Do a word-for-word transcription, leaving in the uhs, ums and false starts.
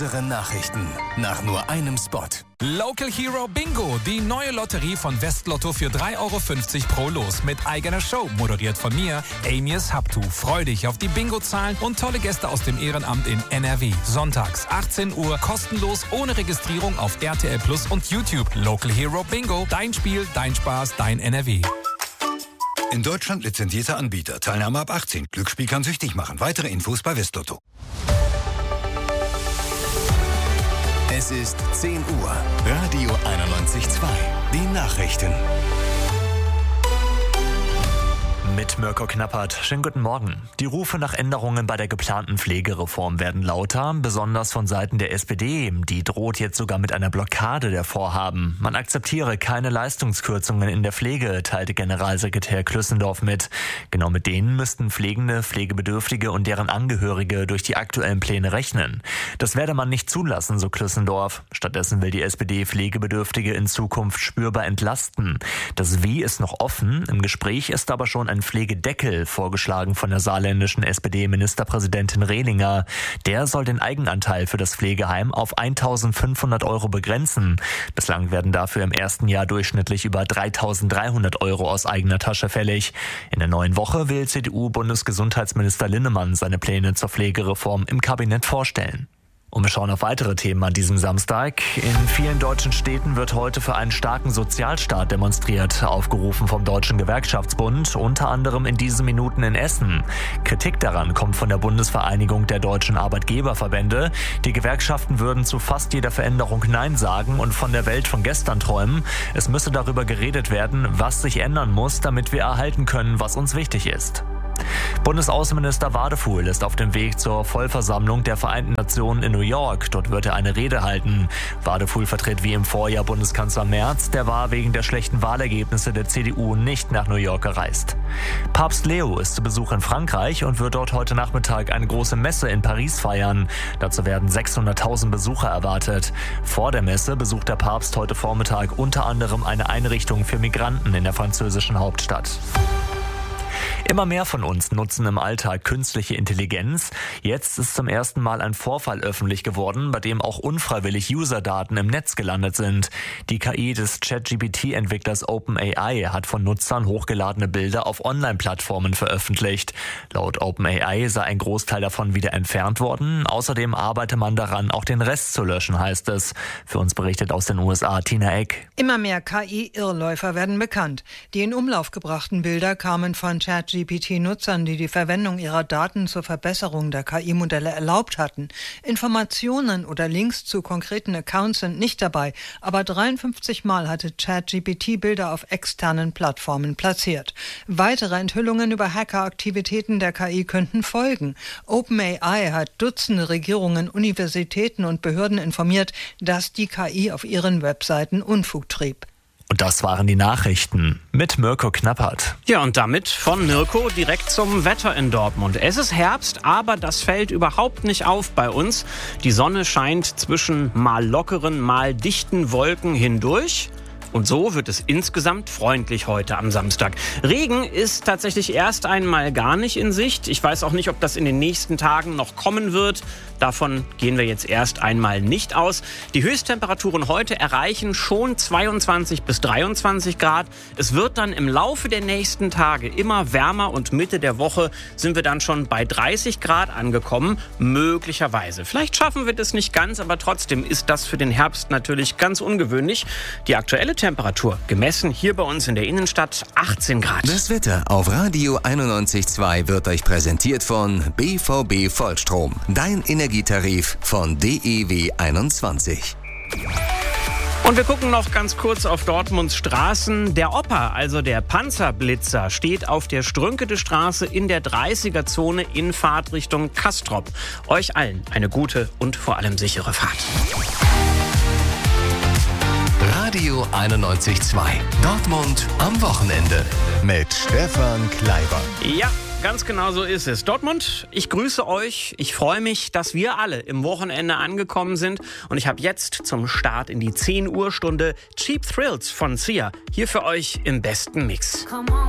Unsere Nachrichten nach nur einem Spot. Local Hero Bingo, die neue Lotterie von Westlotto für drei Euro fünfzig pro Los mit eigener Show, moderiert von mir, Amias Habtu. Freu dich auf die Bingo-Zahlen und tolle Gäste aus dem Ehrenamt in N R W. Sonntags achtzehn Uhr, kostenlos, ohne Registrierung auf R T L Plus und YouTube. Local Hero Bingo, dein Spiel, dein Spaß, dein N R W. In Deutschland lizenzierter Anbieter. Teilnahme ab achtzehn. Glücksspiel kann süchtig machen. Weitere Infos bei Westlotto. Es ist zehn Uhr. Radio einundneunzig Komma zwei. Die Nachrichten. Mit Mirko Knappert. Schönen guten Morgen. Die Rufe nach Änderungen bei der geplanten Pflegereform werden lauter, besonders von Seiten der S P D. Die droht jetzt sogar mit einer Blockade der Vorhaben. Man akzeptiere keine Leistungskürzungen in der Pflege, teilte Generalsekretär Klüssendorf mit. Genau mit denen müssten Pflegende, Pflegebedürftige und deren Angehörige durch die aktuellen Pläne rechnen. Das werde man nicht zulassen, so Klüssendorf. Stattdessen will die S P D Pflegebedürftige in Zukunft spürbar entlasten. Das Wie ist noch offen. Im Gespräch ist aber schon ein Pflegedeckel vorgeschlagen von der saarländischen S P D-Ministerpräsidentin Rehlinger. Der soll den Eigenanteil für das Pflegeheim auf eintausendfünfhundert Euro begrenzen. Bislang werden dafür im ersten Jahr durchschnittlich über dreitausenddreihundert Euro aus eigener Tasche fällig. In der neuen Woche will C D U-Bundesgesundheitsminister Linnemann seine Pläne zur Pflegereform im Kabinett vorstellen. Und wir schauen auf weitere Themen an diesem Samstag. In vielen deutschen Städten wird heute für einen starken Sozialstaat demonstriert, aufgerufen vom Deutschen Gewerkschaftsbund, unter anderem in diesen Minuten in Essen. Kritik daran kommt von der Bundesvereinigung der deutschen Arbeitgeberverbände. Die Gewerkschaften würden zu fast jeder Veränderung Nein sagen und von der Welt von gestern träumen. Es müsse darüber geredet werden, was sich ändern muss, damit wir erhalten können, was uns wichtig ist. Bundesaußenminister Wadefuhl ist auf dem Weg zur Vollversammlung der Vereinten Nationen in New York. Dort wird er eine Rede halten. Wadefuhl vertritt wie im Vorjahr Bundeskanzler Merz. Der war wegen der schlechten Wahlergebnisse der C D U nicht nach New York gereist. Papst Leo ist zu Besuch in Frankreich und wird dort heute Nachmittag eine große Messe in Paris feiern. Dazu werden sechshunderttausend Besucher erwartet. Vor der Messe besucht der Papst heute Vormittag unter anderem eine Einrichtung für Migranten in der französischen Hauptstadt. Immer mehr von uns nutzen im Alltag künstliche Intelligenz. Jetzt ist zum ersten Mal ein Vorfall öffentlich geworden, bei dem auch unfreiwillig Userdaten im Netz gelandet sind. Die K I des ChatGPT-Entwicklers OpenAI hat von Nutzern hochgeladene Bilder auf Online-Plattformen veröffentlicht. Laut OpenAI sei ein Großteil davon wieder entfernt worden. Außerdem arbeite man daran, auch den Rest zu löschen, heißt es. Für uns berichtet aus den U S A Tina Eck. Immer mehr K I-Irrläufer werden bekannt. Die in Umlauf gebrachten Bilder kamen von ChatGPT-Nutzern, die die Verwendung ihrer Daten zur Verbesserung der K I-Modelle erlaubt hatten. Informationen oder Links zu konkreten Accounts sind nicht dabei, aber dreiundfünfzig Mal hatte ChatGPT Bilder auf externen Plattformen platziert. Weitere Enthüllungen über Hackeraktivitäten der K I könnten folgen. OpenAI hat Dutzende Regierungen, Universitäten und Behörden informiert, dass die K I auf ihren Webseiten Unfug trieb. Und das waren die Nachrichten mit Mirko Knappert. Ja, und damit von Mirko direkt zum Wetter in Dortmund. Es ist Herbst, aber das fällt überhaupt nicht auf bei uns. Die Sonne scheint zwischen mal lockeren, mal dichten Wolken hindurch. Und so wird es insgesamt freundlich heute am Samstag. Regen ist tatsächlich erst einmal gar nicht in Sicht. Ich weiß auch nicht, ob das in den nächsten Tagen noch kommen wird. Davon gehen wir jetzt erst einmal nicht aus. Die Höchsttemperaturen heute erreichen schon zweiundzwanzig bis dreiundzwanzig Grad. Es wird dann im Laufe der nächsten Tage immer wärmer und Mitte der Woche sind wir dann schon bei dreißig Grad angekommen. Möglicherweise. Vielleicht schaffen wir das nicht ganz, aber trotzdem ist das für den Herbst natürlich ganz ungewöhnlich. Die aktuelle Temperatur gemessen hier bei uns in der Innenstadt achtzehn Grad. Das Wetter auf Radio einundneunzig Komma zwei wird euch präsentiert von B V B Vollstrom. Dein Energietarif von D E W einundzwanzig. Und wir gucken noch ganz kurz auf Dortmunds Straßen. Der Opa, also der Panzerblitzer, steht auf der Strünkede Straße in der dreißiger-Zone in Fahrtrichtung Castrop. Euch allen eine gute und vor allem sichere Fahrt. Radio einundneunzig Komma zwei. Dortmund am Wochenende. Mit Stefan Kleiber. Ja, ganz genau so ist es. Dortmund, ich grüße euch. Ich freue mich, dass wir alle im Wochenende angekommen sind. Und ich habe jetzt zum Start in die zehn Uhr Stunde Cheap Thrills von Sia hier für euch im besten Mix. Come on.